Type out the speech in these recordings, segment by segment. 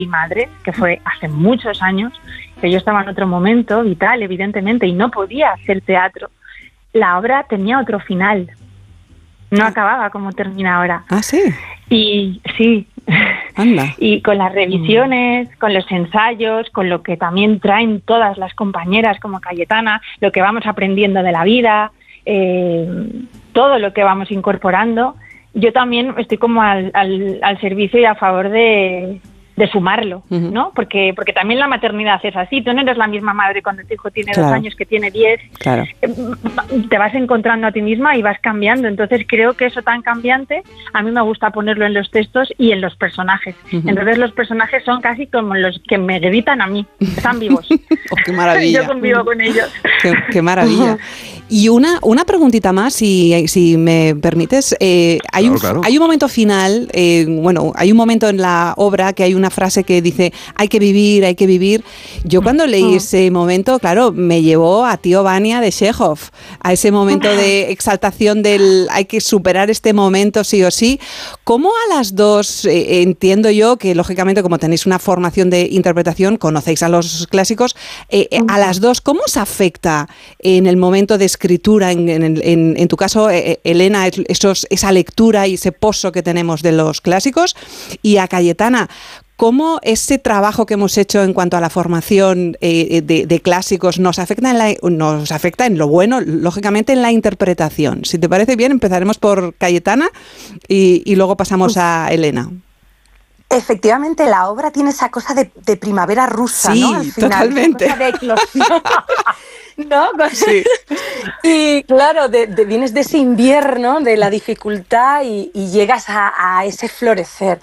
Madres, que fue hace muchos años, que yo estaba en otro momento vital, evidentemente, y no podía hacer teatro, la obra tenía otro final. No acababa como termina ahora. ¿Ah, sí? Y sí. Anda. Y con las revisiones, con los ensayos, con lo que también traen todas las compañeras como Cayetana, lo que vamos aprendiendo de la vida, todo lo que vamos incorporando, yo también estoy como al servicio y a favor de sumarlo, ¿no? Porque también la maternidad es así. Tú no eres la misma madre cuando tu hijo tiene 2 años que tiene 10. Claro. Te vas encontrando a ti misma y vas cambiando. Entonces creo que eso tan cambiante, a mí me gusta ponerlo en los textos y en los personajes. Entonces los personajes son casi como los que me gritan a mí. Están vivos. Oh, ¡qué maravilla! Yo convivo con ellos. ¡Qué maravilla! Y una preguntita más, si me permites. Hay un momento final, hay un momento en la obra que hay una frase que dice hay que vivir, hay que vivir. Yo cuando leí ese momento, claro, me llevó a Tío Vania de Chekhov, a ese momento de exaltación del hay que superar este momento sí o sí. ¿Cómo a las dos, entiendo yo que lógicamente como tenéis una formación de interpretación, conocéis a los clásicos, a las dos, ¿cómo os afecta en el momento de escritura, en tu caso, Elena, esa lectura y ese pozo que tenemos de los clásicos, y a Cayetana, ¿cómo ese trabajo que hemos hecho en cuanto a la formación de clásicos nos afecta en lo bueno, lógicamente en la interpretación? Si te parece bien, empezaremos por Cayetana y luego pasamos a Elena. Efectivamente, la obra tiene esa cosa de primavera rusa, sí, ¿no? Al final, totalmente. Esa cosa de eclosión. ¿No? Sí. Y claro, vienes de ese invierno, de la dificultad y llegas a ese florecer.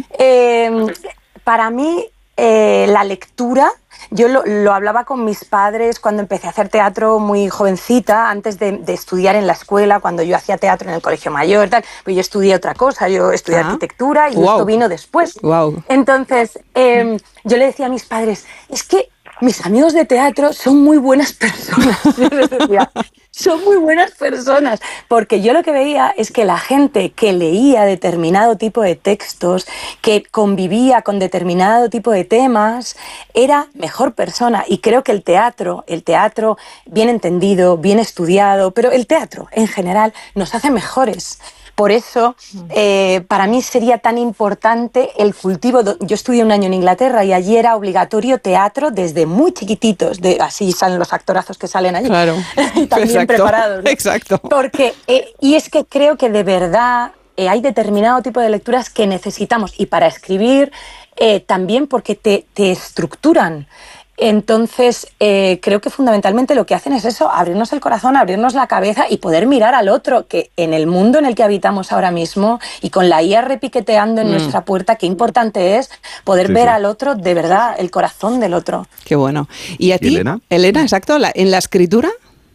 Para mí, la lectura, yo lo hablaba con mis padres cuando empecé a hacer teatro muy jovencita, antes de estudiar en la escuela, cuando yo hacía teatro en el colegio mayor, tal, pues yo estudié otra cosa, yo estudié arquitectura y esto vino después. Wow. Entonces, yo le decía a mis padres, es que mis amigos de teatro son muy buenas personas. Yo les decía, son muy buenas personas, porque yo lo que veía es que la gente que leía determinado tipo de textos, que convivía con determinado tipo de temas, era mejor persona. Y creo que el teatro bien entendido, bien estudiado, pero el teatro en general nos hace mejores. Por eso, para mí sería tan importante el cultivo. Yo estudié 1 año en Inglaterra y allí era obligatorio teatro desde muy chiquititos. Así salen los actorazos que salen allí. Claro, y también preparados, ¿no? Exacto. Porque, y es que creo que de verdad hay determinado tipo de lecturas que necesitamos. Y para escribir también porque te estructuran. Entonces, creo que fundamentalmente lo que hacen es eso, abrirnos el corazón, abrirnos la cabeza y poder mirar al otro, que en el mundo en el que habitamos ahora mismo y con la IA repiqueteando en nuestra puerta, qué importante es poder ver al otro, de verdad, el corazón del otro. Qué bueno. ¿Y a ti, Elena, exacto, en la escritura?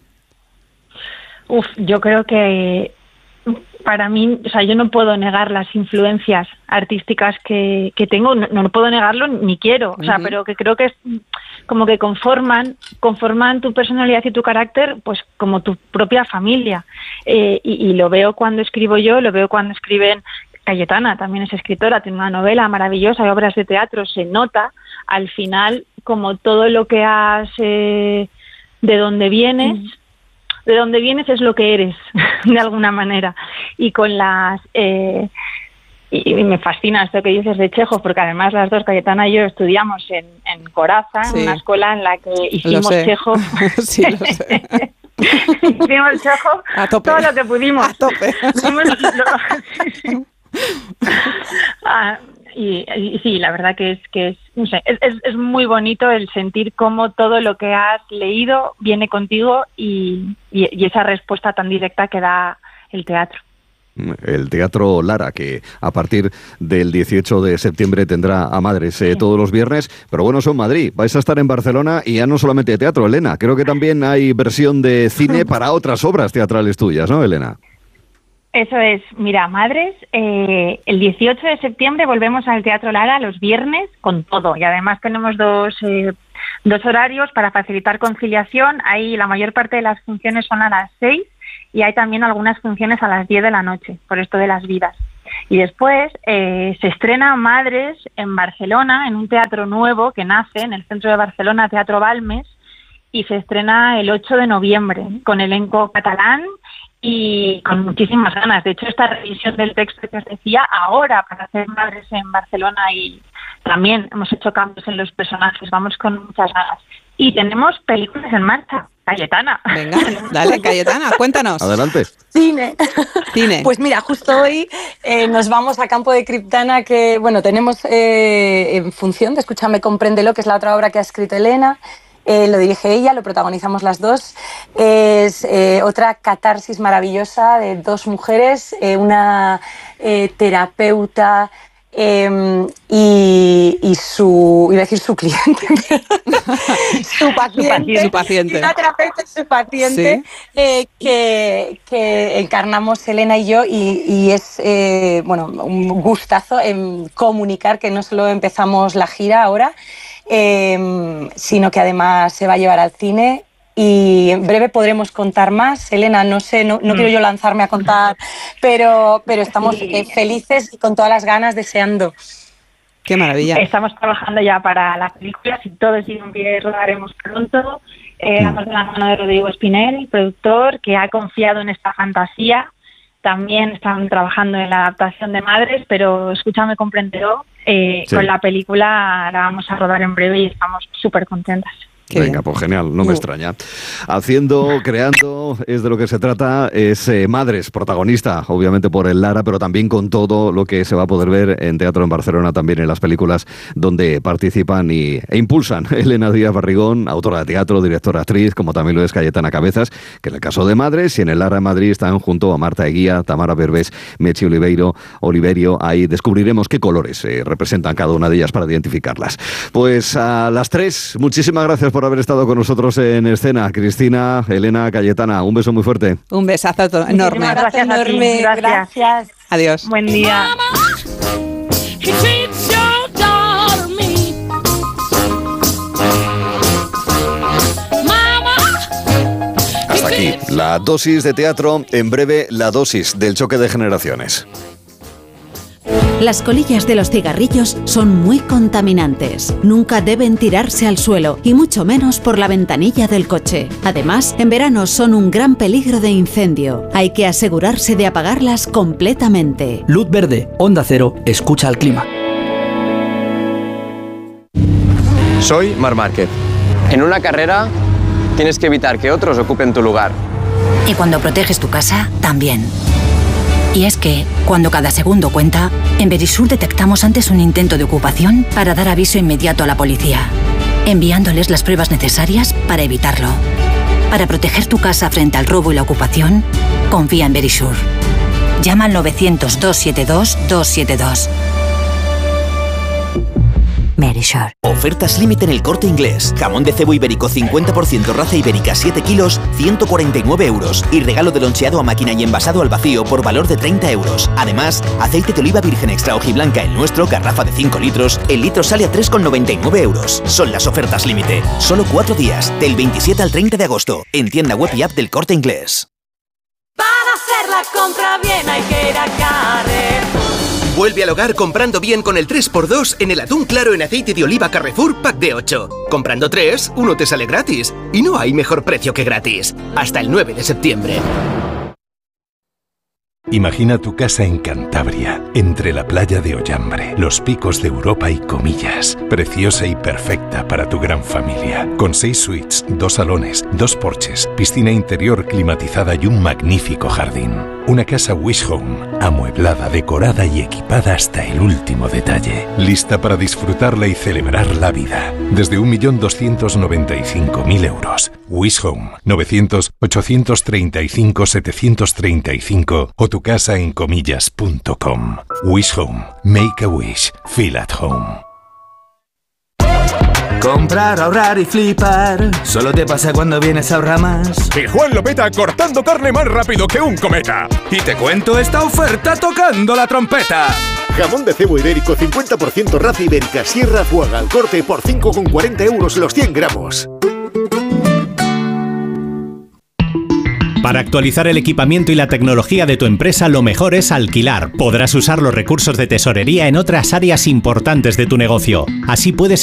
Yo creo que para mí, o sea, yo no puedo negar las influencias artísticas que tengo, no puedo negarlo ni quiero, o sea, pero que creo que es como que conforman tu personalidad y tu carácter, pues como tu propia familia. Y lo veo cuando escribo yo, lo veo cuando escriben. Cayetana también es escritora, tiene una novela maravillosa, hay obras de teatro, se nota al final como todo lo que has, de dónde vienes. De dónde vienes es lo que eres, de alguna manera. Y con las... y me fascina esto que dices de Chekhov, porque además las dos, Cayetana y yo, estudiamos en Corazza, en una escuela en la que hicimos Chekhov. Sí, lo sé. Hicimos Chekhov todo lo que pudimos. A tope. Y sí, la verdad que es no sé, es muy bonito el sentir cómo todo lo que has leído viene contigo y esa respuesta tan directa que da el teatro. El Teatro Lara, que a partir del 18 de septiembre tendrá a Madres todos los viernes, pero bueno, son Madrid, vais a estar en Barcelona y ya no solamente de teatro, Elena, creo que también hay versión de cine para otras obras teatrales tuyas, ¿no, Elena? Eso es, mira, Madres, el 18 de septiembre volvemos al Teatro Lara los viernes con todo y además tenemos dos horarios para facilitar conciliación. Ahí la mayor parte de las funciones son a las 6 y hay también algunas funciones a las 10 de la noche, por esto de las vidas. Y después se estrena Madres en Barcelona, en un teatro nuevo que nace en el centro de Barcelona, Teatro Balmes, y se estrena el 8 de noviembre con elenco catalán y con muchísimas ganas. De hecho, esta revisión del texto que os decía ahora para hacer Madres en Barcelona, y también hemos hecho cambios en los personajes, vamos con muchas ganas. Y tenemos películas en marcha. Cayetana. Venga, dale, Cayetana, cuéntanos. Adelante. Cine. Pues mira, justo hoy nos vamos a Campo de Criptana, que bueno, tenemos en función de Escúchame, Compréndelo, que es la otra obra que ha escrito Elena. Lo dirige ella, lo protagonizamos las dos. Es otra catarsis maravillosa de dos mujeres, una terapeuta y su, iba a decir su cliente, su paciente, una terapeuta y su paciente, ¿sí? que encarnamos Elena y yo, y es bueno, un gustazo en comunicar que no solo empezamos la gira ahora, sino que además se va a llevar al cine. Y en breve podremos contar más. Elena, no sé, no quiero yo lanzarme a contar, pero estamos felices y con todas las ganas, deseando. ¡Qué maravilla! Estamos trabajando ya para la película. Si todo sigue en pie, rodaremos pronto. Vamos de la mano de Rodrigo Espinel, productor, que ha confiado en esta fantasía. También están trabajando en la adaptación de Madres, pero Escúchame, Compréndelo. Con la película la vamos a rodar en breve y estamos súper contentas. Venga, pues genial, no me extraña. Haciendo, creando, es de lo que se trata, es Madres, protagonista, obviamente por el Lara, pero también con todo lo que se va a poder ver en teatro en Barcelona, también en las películas donde participan e impulsan Elena Díaz Barrigón, autora de teatro, directora, actriz, como también lo es Cayetana Cabezas, que en el caso de Madres y en el Lara en Madrid están junto a Marta Eguía, Tamara Berbés, Mechi Oliverio, ahí descubriremos qué colores representan cada una de ellas para identificarlas. Pues a las 3, muchísimas gracias por haber estado con nosotros en escena. Cristina, Elena, Cayetana, un beso muy fuerte. Un besazo enorme. Gracias enorme. Gracias. Adiós. Buen día. Hasta aquí la dosis de teatro, en breve la dosis del choque de generaciones. Las colillas de los cigarrillos son muy contaminantes. Nunca deben tirarse al suelo y mucho menos por la ventanilla del coche. Además, en verano son un gran peligro de incendio. Hay que asegurarse de apagarlas completamente. Luz verde, Onda Cero, escucha al clima. Soy Marc Márquez. En una carrera tienes que evitar que otros ocupen tu lugar. Y cuando proteges tu casa, también. Y es que, cuando cada segundo cuenta, en Verisur detectamos antes un intento de ocupación para dar aviso inmediato a la policía, enviándoles las pruebas necesarias para evitarlo. Para proteger tu casa frente al robo y la ocupación, confía en Verisur. Llama al 900-272-272. Verisur. Ofertas límite en El Corte Inglés. Jamón de cebo ibérico 50% raza ibérica 7 kilos, 149 euros. Y regalo de loncheado a máquina y envasado al vacío por valor de 30 euros. Además, aceite de oliva virgen extra hojiblanca el nuestro, garrafa de 5 litros. El litro sale a 3,99 euros. Son las ofertas límite. Solo 4 días, del 27 al 30 de agosto. En tienda web y app del Corte Inglés. Para hacer la compra bien hay que ir a Carrefour. Vuelve al hogar comprando bien con el 3x2 en el atún claro en aceite de oliva Carrefour Pack de 8. Comprando 3, uno te sale gratis. Y no hay mejor precio que gratis. Hasta el 9 de septiembre. Imagina tu casa en Cantabria, entre la playa de Ollambre, los picos de Europa y Comillas. Preciosa y perfecta para tu gran familia. Con 6 suites, 2 salones, 2 porches, piscina interior climatizada y un magnífico jardín. Una casa Wish Home, amueblada, decorada y equipada hasta el último detalle. Lista para disfrutarla y celebrar la vida. Desde 1.295.000 euros. Wish Home, 900-835-735 o tu casa en comillas.com. Wish Home. Make a wish. Feel at home. Comprar, ahorrar y flipar. Solo te pasa cuando vienes a Ahorramás. Y Juan lo peta cortando carne más rápido que un cometa. Y te cuento esta oferta tocando la trompeta. Jamón de cebo ibérico 50% raza ibérica Sierra Fuaga al corte por 5,40 euros los 100 gramos. Para actualizar el equipamiento y la tecnología de tu empresa, lo mejor es alquilar. Podrás usar los recursos de tesorería en otras áreas importantes de tu negocio. Así puedes